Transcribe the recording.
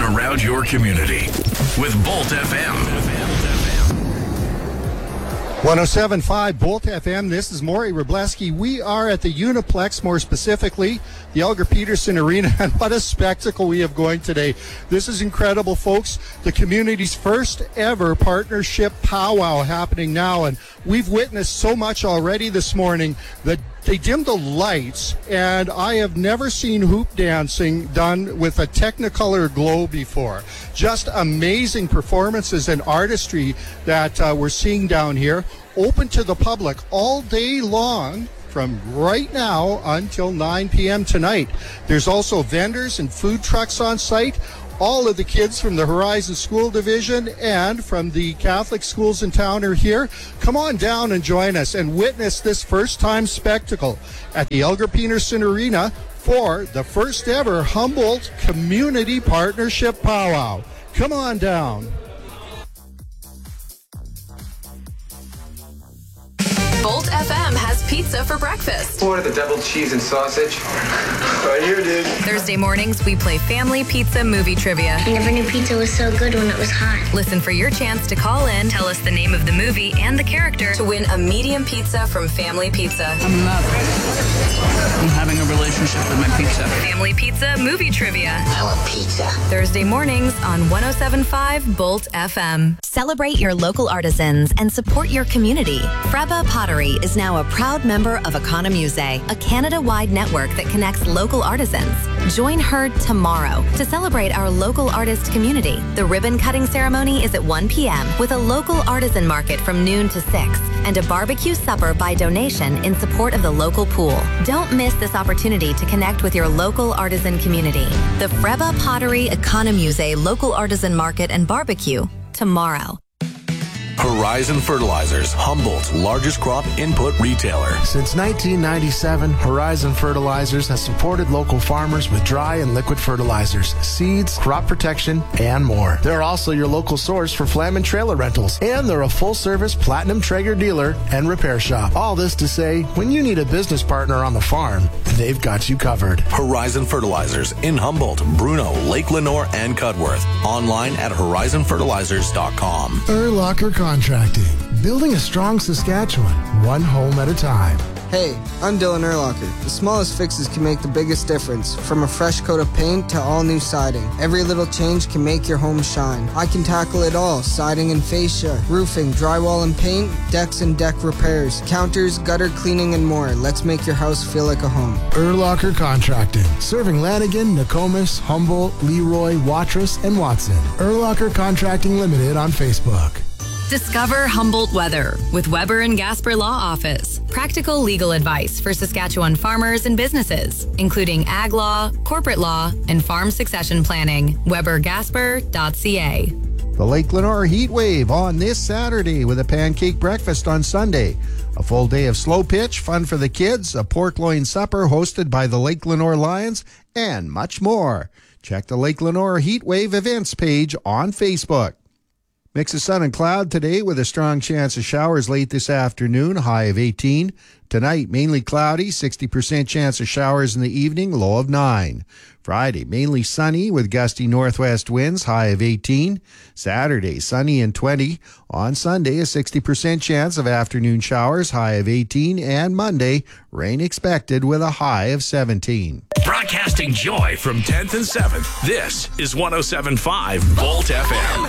and around your community with Bolt FM. 107.5 Bolt FM. This is Maury Wrobleski. We are at the Uniplex, more specifically, the Elgar Peterson Arena, and what a spectacle we have going today. This is incredible, folks. The community's first ever partnership powwow happening now, and we've witnessed so much already this morning that they dimmed the lights, and I have never seen hoop dancing done with a Technicolor glow before. Just amazing performances and artistry that we're seeing down here. Open to the public all day long from right now until 9 p.m. tonight. There's also vendors and food trucks on site. All of the kids from the Horizon School Division and from the Catholic schools in town are here. Come on down and join us and witness this first-time spectacle at the Elgar Peterson Arena for the first ever Humboldt Community Partnership Powwow. Come on down. Bolt FM has pizza for breakfast. Order the double cheese and sausage. Right here, dude. Thursday mornings, we play Family Pizza Movie Trivia. I never knew pizza was so good when it was hot. Listen for your chance to call in, tell us the name of the movie and the character to win a medium pizza from Family Pizza. I'm in love. I'm having a relationship with my pizza. Family Pizza Movie Trivia. I want pizza. Thursday mornings on 107.5 Bolt FM. Celebrate your local artisans and support your community. Freba Pottery is now a proud member of Economuse, a Canada-wide network that connects local artisans. Join her tomorrow to celebrate our local artist community. The ribbon cutting ceremony is at 1 p.m. with a local artisan market from noon to 6 and a barbecue supper by donation in support of the local pool. Don't miss this opportunity to connect with your local artisan community. The Freba Pottery Economuse Local Artisan Market and Barbecue tomorrow. Horizon Fertilizers, Humboldt's largest crop input retailer. Since 1997, Horizon Fertilizers has supported local farmers with dry and liquid fertilizers, seeds, crop protection, and more. They're also your local source for Flamin trailer rentals, and they're a full-service Platinum Traeger dealer and repair shop. All this to say, when you need a business partner on the farm, they've got you covered. Horizon Fertilizers in Humboldt, Bruno, Lake Lenoir, and Cudworth. Online at horizonfertilizers.com. Erlocker Contracting, building a strong Saskatchewan, one home at a time. Hey, I'm Dylan Erlocker. The smallest fixes can make the biggest difference, from a fresh coat of paint to all new siding. Every little change can make your home shine. I can tackle it all: siding and fascia, roofing, drywall and paint, decks and deck repairs, counters, gutter cleaning, and more. Let's make your house feel like a home. Erlocker Contracting, serving Lanigan, Nokomis, Humboldt, Leroy, Watrous, and Watson. Erlocker Contracting Limited on Facebook. Discover Humboldt Weather with Weber and Gasper Law Office. Practical legal advice for Saskatchewan farmers and businesses, including ag law, corporate law, and farm succession planning. WeberGasper.ca. The Lake Lenoir Heat Wave on this Saturday with a pancake breakfast on Sunday. A full day of slow pitch, fun for the kids, a pork loin supper hosted by the Lake Lenoir Lions, and much more. Check the Lake Lenoir Heat Wave events page on Facebook. Mix of sun and cloud today with a strong chance of showers late this afternoon, high of 18. Tonight, mainly cloudy, 60% chance of showers in the evening, low of 9. Friday, mainly sunny with gusty northwest winds, high of 18. Saturday, sunny and 20. On Sunday, a 60% chance of afternoon showers, high of 18. And Monday, rain expected with a high of 17. Broadcasting joy from 10th and 7th. This is 107.5 Bolt FM.